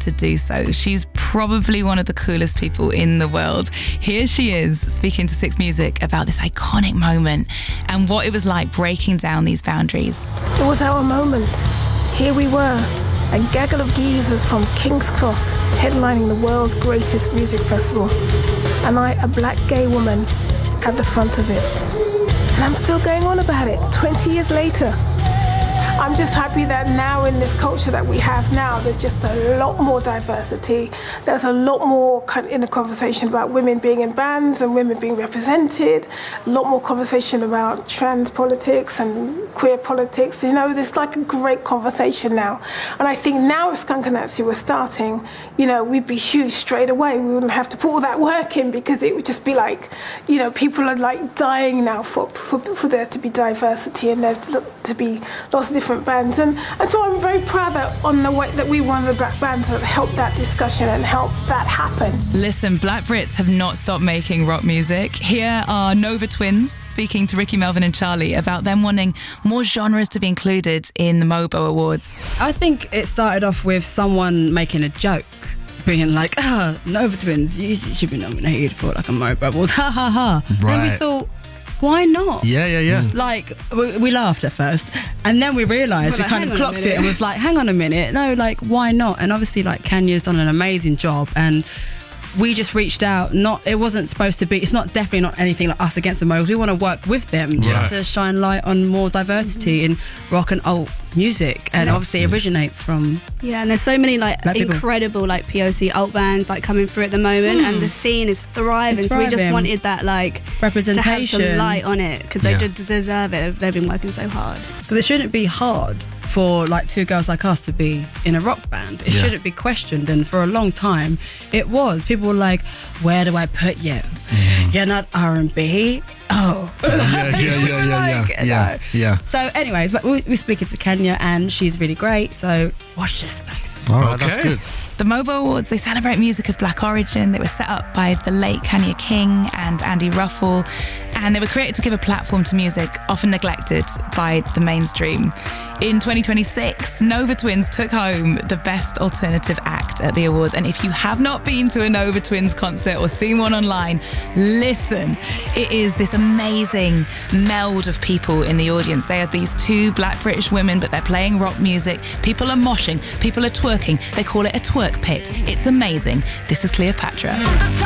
to do so. She's probably one of the coolest people in the world. Here she is speaking to Six Music about this iconic moment and what it was like breaking down these boundaries. It was our moment. Here we were, a gaggle of geezers from King's Cross, headlining the world's greatest music festival. And I, a black gay woman, at the front of it. And I'm still going on about it 20 years later. I'm just happy that now in this culture that we have now, there's just a lot more diversity. There's a lot more in the conversation about women being in bands and women being represented. A lot more conversation about trans politics and queer politics. You know, there's like a great conversation now. And I think now if Skunk Anansie were starting, you know, we'd be huge straight away. We wouldn't have to put all that work in because it would just be like, you know, people are like dying now for there to be diversity and there to be lots of different bands, and so I'm very proud that on the way that we were one of the black bands that helped that discussion and helped that happen. Listen, Black Brits have not stopped making rock music. Here are Nova Twins speaking to Ricky Melvin and Charlie about them wanting more genres to be included in the MOBO Awards. I think it started off with someone making a joke, being like, Nova Twins, you should be nominated for like a MOBO Awards, ha ha ha. Right. And we thought, why not? Yeah. Like, we laughed at first, and then we realised, we kind of clocked it and was like, hang on a minute, no, like, why not? And obviously, like, Kenya's done an amazing job, and we just reached out. It wasn't supposed to be, it's not definitely not anything like us against the moguls. We want to work with them just to shine light on more diversity in rock and alt music, and obviously it originates from and there's so many like incredible like POC alt bands like coming through at the moment, and the scene is thriving. So we just wanted that like representation, to have some light on it because they deserve it. They've been working so hard. Because it shouldn't be hard for like two girls like us to be in a rock band. It shouldn't be questioned, and for a long time it was. People were like, where do I put you? You're not R&B. Oh. Yeah. So anyways, we're speaking to Kenya and she's really great, so watch this space. All right, that's good. The MOBO Awards, they celebrate music of black origin. They were set up by the late Kenya King and Andy Ruffle, and they were created to give a platform to music often neglected by the mainstream. In 2026, Nova Twins took home the Best Alternative Act at the awards, and if you have not been to a Nova Twins concert or seen one online, listen. It is this amazing meld of people in the audience. They are these two black British women, but they're playing rock music. People are moshing, people are twerking. They call it a twerk pit. It's amazing. This is Cleopatra.